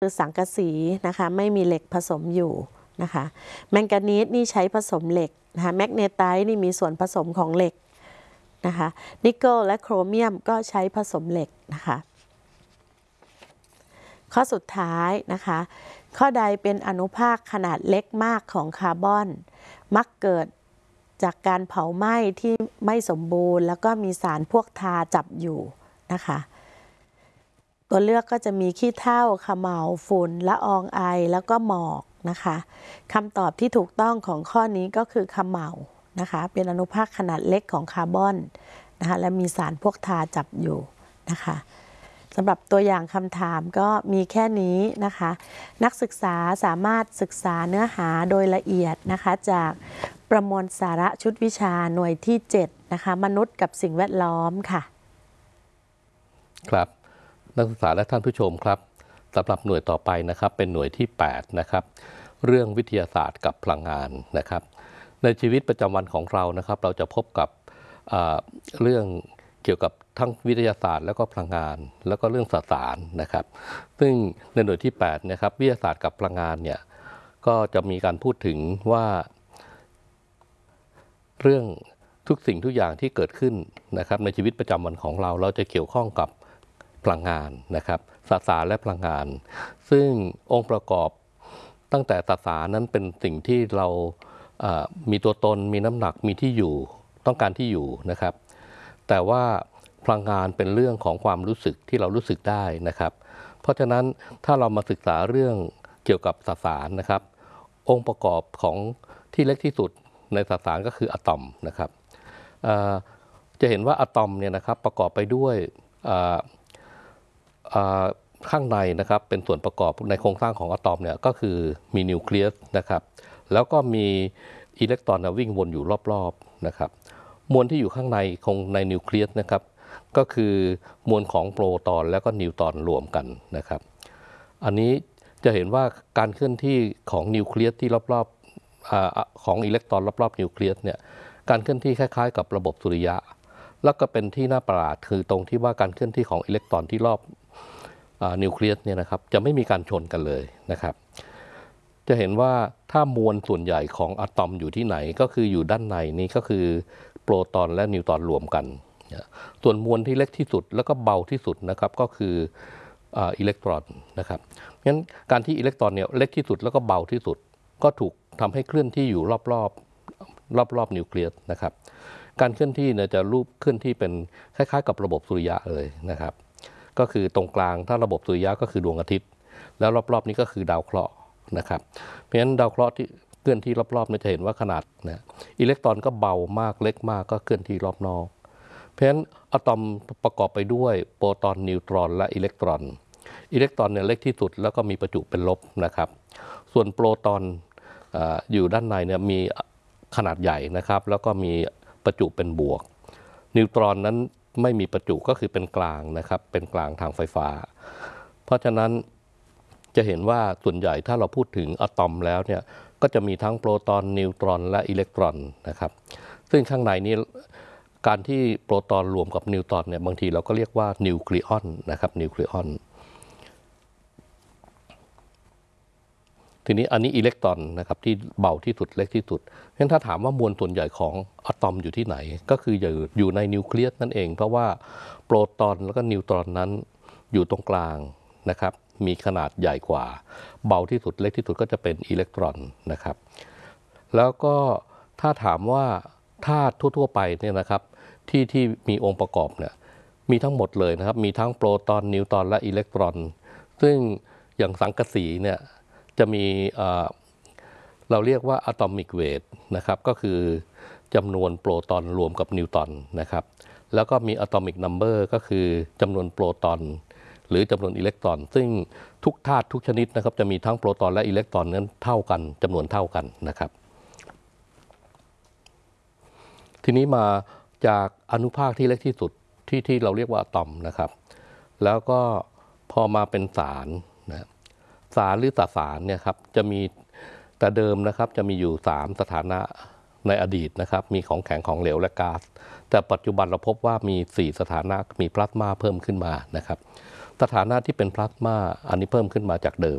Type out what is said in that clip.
คือสังกะสีนะคะไม่มีเหล็กผสมอยู่นะคะแมงกานีสนี่ใช้ผสมเหล็กนะคะแมกนีไตต์นี่มีส่วนผสมของเหล็กนะคะนิกเกิลและโครเมียมก็ใช้ผสมเหล็กนะคะข้อสุดท้ายนะคะข้อใดเป็นอนุภาคขนาดเล็กมากของคาร์บอนมักเกิดจากการเผาไหม้ที่ไม่สมบูรณ์แล้วก็มีสารพวกทาจับอยู่นะคะตัวเลือกก็จะมีขี้เถ้าเขม่าฝุ่นละอองไอแล้วก็หมอกนะคะคำตอบที่ถูกต้องของข้อนี้ก็คือเขม่านะคะเป็นอนุภาคขนาดเล็กของคาร์บอนนะคะและมีสารพวกทาจับอยู่นะคะสำหรับตัวอย่างคำถามก็มีแค่นี้นะคะนักศึกษาสามารถศึกษาเนื้อหาโดยละเอียดนะคะจากประมวลสาระชุดวิชาหน่วยที่7นะคะมนุษย์กับสิ่งแวดล้อมค่ะครับนักศึกษาและท่านผู้ชมครับสำหรับหน่วยต่อไปนะครับเป็นหน่วยที่8นะครับเรื่องวิทยาศาสตร์กับพลังงานนะครับในชีวิตประจำวันของเรานะครับเราจะพบกับเรื่องเกี่ยวกับทั้งวิทยาศาสตร์แล้วก็พลังงานแล้วก็เรื่องสสารนะครับซึ่งในหน่วยที่8นะครับวิทยาศาสตร์กับพลังงานเนี่ยก็จะมีการพูดถึงว่าเรื่องทุกสิ่งทุกอย่างที่เกิดขึ้นนะครับในชีวิตประจำวันของเราจะเกี่ยวข้องกับพลังงานนะครับสสารและพลังงานซึ่งองค์ประกอบตั้งแต่สสารนั้นเป็นสิ่งที่เรามีตัวตนมีน้ำหนักมีที่อยู่ต้องการที่อยู่นะครับแต่ว่าพลังงานเป็นเรื่องของความรู้สึกที่เรารู้สึกได้นะครับเพราะฉะนั้นถ้าเรามาศึกษาเรื่องเกี่ยวกับสสารนะครับองค์ประกอบของที่เล็กที่สุดในสสารก็คืออะตอมนะครับจะเห็นว่าอะตอมเนี่ยนะครับประกอบไปด้วยข้างในนะครับเป็นส่วนประกอบในโครงสร้างของอะตอมเนี่ยก็คือมีนิวเคลียสนะครับแล้วก็มีอิเล็กตรอนวิ่งวนอยู่รอบๆนะครับมวลที่อยู่ข้างในในนิวเคลียสนะครับก็คือมวลของโปรตอนแล้วก็นิวตรอนรวมกันนะครับอันนี้จะเห็นว่าการเคลื่อนที่ของนิวเคลียสที่รอบๆของอิเล็กตรอนรอบๆนิวเคลียสเนี่ยการเคลื่อนที่คล้ายๆกับระบบสุริยะแล้วก็เป็นที่น่าประหลาดคือตรงที่ว่าการเคลื่อนที่ของอิเล็กตรอนที่รอบนิวเคลียสเนี่ยนะครับจะไม่มีการชนกันเลยนะครับจะเห็นว่าถ้ามวลส่วนใหญ่ของอะตอมอยู่ที่ไหนก็คืออยู่ด้านในนี้ก็คือโปรตอนและนิวตรอนรวมกันส่วนมวลที่เล็กที่สุดแล้วก็เบาที่สุดนะครับก็คืออิเล็กตรอนนะครับงั้นการที่อิเล็กตรอนเนี่ยเล็กที่สุดแล้วก็เบาที่สุดก็ถูกทำให้เคลื่อนที่อยู่รอบนิวเคลียสนะครับการเคลื่อนที่เนี่ยจะรูปเคลื่อนที่เป็นคล้ายๆกับระบบสุริยะเลยนะครับก็คือตรงกลางถ้าระบบสุริยะก็คือดวงอาทิตย์แล้วรอบๆนี้ก็คือดาวเคราะห์นะครับเพราะฉะนั้นดาวเคราะห์ที่เคลื่อนที่รอบๆเนี่ยจะเห็นว่าขนาดนะอิเล็กตรอนก็เบามากเล็กมากก็เคลื่อนที่รอบนอกเพราะฉะนั้นอะตอมประกอบไปด้วยโปรตอนนิวตรอนและอิเล็กตรอนเนี่ยเล็กที่สุดแล้วก็มีประจุเป็นลบนะครับส่วนโปรตอนอยู่ด้านในเนี่ยมีขนาดใหญ่นะครับแล้วก็มีประจุเป็นบวกนิวตรอนนั้นไม่มีประจุก็คือเป็นกลางนะครับเป็นกลางทางไฟฟ้าเพราะฉะนั้นจะเห็นว่าส่วนใหญ่ถ้าเราพูดถึงอะตอมแล้วเนี่ยก็จะมีทั้งโปรตอนนิวตรอนและอิเล็กตรอนนะครับซึ่งข้างในนี้การที่โปรตอนรวมกับนิวตรอนเนี่ยบางทีเราก็เรียกว่านิวเคลียอนนะครับนิวเคลียอนทีนี้อันนี้อิเล็กตรอนนะครับที่เบาที่สุดเล็กที่สุดงั้นถ้าถามว่ามวลส่วนใหญ่ของอะตอมอยู่ที่ไหนก็คืออยู่ในนิวเคลียสนั่นเองเพราะว่าโปรตอนแล้วก็นิวตรอนนั้นอยู่ตรงกลางนะครับมีขนาดใหญ่กว่าเบาที่สุดเล็กที่สุดก็จะเป็นอิเล็กตรอนนะครับแล้วก็ถ้าถามว่าธาตุทั่วๆไปเนี่ยนะครับที่มีองค์ประกอบเนี่ยมีทั้งหมดเลยนะครับมีทั้งโปรตอนนิวตรอนและอิเล็กตรอนซึ่งอย่างสังกะสีเนี่ยจะมีเราเรียกว่าอะตอมิกเวทนะครับก็คือจำนวนโปรตอนรวมกับนิวตรอนนะครับแล้วก็มีอะตอมิกนัมเบอร์ก็คือจำนวนโปรตอนหรือจำนวนอิเล็กตรอนซึ่งทุกธาตุทุกชนิดนะครับจะมีทั้งโปรตอนและอิเล็กตรอนนั้นเท่ากันจำนวนเท่ากันนะครับทีนี้มาจากอนุภาคที่เล็กที่สุดที่เราเรียกว่าอะตอมนะครับแล้วก็พอมาเป็นสารนะสารหรือสสารเนี่ยครับจะมีแต่เดิมนะครับจะมีอยู่3สถานะในอดีตนะครับมีของแข็งของเหลวและก๊าซแต่ปัจจุบันเราพบว่ามี4สถานะมีพลาสมาเพิ่มขึ้นมานะครับสถานะที่เป็นพลาสมาอันนี้เพิ่มขึ้นมาจากเดิม